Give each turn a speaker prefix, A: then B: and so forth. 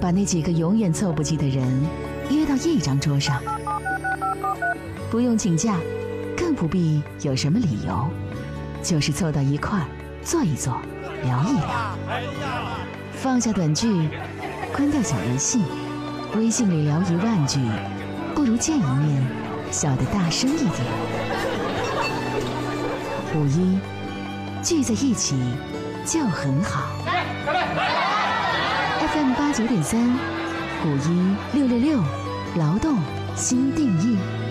A: 把那几个永远凑不齐的人约到一张桌上，不用请假，更不必有什么理由，就是凑到一块儿坐一坐，聊一聊。放下短句，关掉小游戏，微信里聊10000句，不如见一面笑得大声一点。5·1聚在一起就很好。FM 89.3，5·1 666，劳动新定义。